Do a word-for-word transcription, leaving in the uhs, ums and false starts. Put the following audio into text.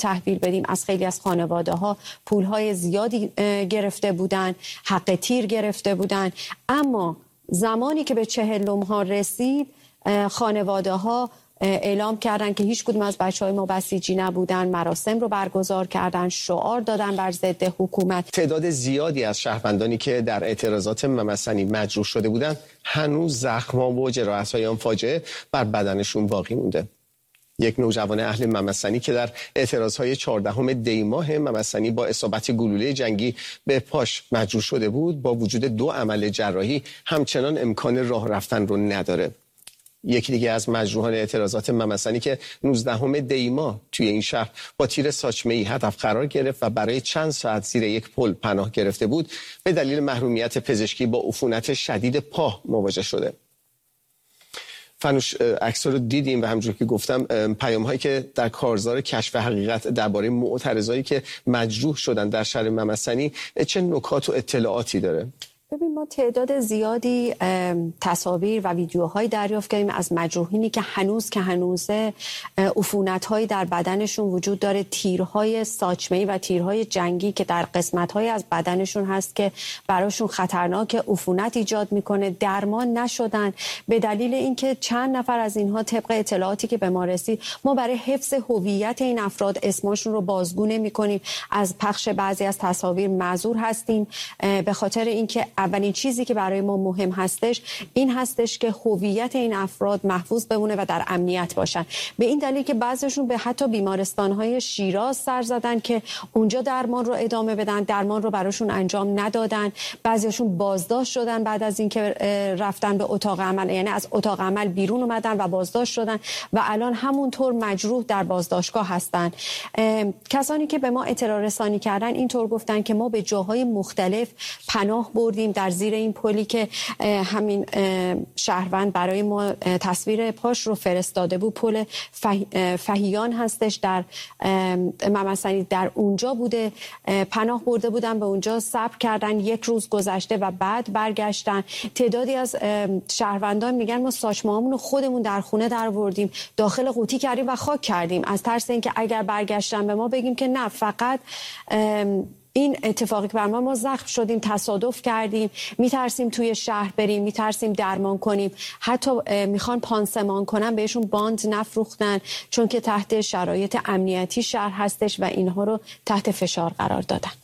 تحویل بدیم. از خیلی از خانواده ها پول های زیادی گرفته بودن، حق تیر گرفته بودن. اما زمانی که به چهلم ها رسید، خانواده ها اعلام کردن که هیچ کدوم از بچهای ما بسیجی نبودن، مراسم رو برگزار کردن، شعار دادن بر ضد حکومت. تعداد زیادی از شهروندانی که در اعتراضات ممسنی مجروح شده بودند هنوز زخم‌ها و جراحت‌های آن فاجعه بر بدنشون باقی مونده. یک نوجوان اهل ممسنی که در اعتراضهای چهاردهم دی ماه ممسنی با اصابت گلوله جنگی به پاش مجروح شده بود، با وجود دو عمل جراحی همچنان امکان راه رفتن رو نداره. یکی دیگه از مجروحان اعتراضات ممسنی که نوزدهم دی ماه توی این شهر با تیر ساچمه‌ای هدف قرار گرفت و برای چند ساعت زیر یک پل پناه گرفته بود، به دلیل محرومیت پزشکی با عفونت شدید پا مواجه شده. فنوش، عکس رو دیدیم و همونجوری که گفتم پیام هایی که در کارزار کشف حقیقت درباره معترضایی که مجروح شدن در شهر ممسنی چه نکات و اطلاعاتی داره؟ ببین، ما تعداد زیادی تصاویر و ویدیوهای دریافت کردیم از مجروحینی که هنوز که هنوزه عفونت‌هایی در بدنشون وجود داره، تیرهای ساچمه‌ای و تیرهای جنگی که در قسمت‌های از بدنشون هست که براشون خطرناک، عفونت ایجاد میکنه، درمان نشدن به دلیل اینکه چند نفر از اینها طبق اطلاعاتی که به ما رسید، ما برای حفظ هویت این افراد اسمشون رو بازگو نمی‌کنیم، از پخش بعضی از تصاویر معذور هستیم، به خاطر اینکه اولین چیزی که برای ما مهم هستش این هستش که هویت این افراد محفوظ بمونه و در امنیت باشن. به این دلیل که بعضیشون به حتی بیمارستان‌های شیراز سر زدن که اونجا درمان رو ادامه بدن، درمان رو براشون انجام ندادن. بعضیشون بازداشت شدن بعد از اینکه رفتن به اتاق عمل، یعنی از اتاق عمل بیرون اومدن و بازداشت شدن و الان همونطور مجروح در بازداشتگاه هستن. کسانی که به ما اطلاع رسانی کردن اینطور گفتن که ما به جاهای مختلف پناه بردیم. در زیر این پلی که همین شهروند برای ما تصویر پاش رو فرستاده بود، پل فهیان هستش در ممسنی، در اونجا بوده، پناه برده بودن، به اونجا صبر کردن، یک روز گذشته و بعد برگشتن. تعدادی از شهروندان میگن ما ساچمه‌هامون رو خودمون در خونه در آوردیم، داخل قوطی کردیم و خاک کردیم، از ترس اینکه اگر برگشتن به ما بگیم که نه، فقط این اتفاقی که بر ما ما زخم شدیم، تصادف کردیم، میترسیم توی شهر بریم، میترسیم درمان کنیم. حتی میخوان پانسمان کنن، بهشون باند نفروختن چون که تحت شرایط امنیتی شهر هستش و اینها رو تحت فشار قرار دادن.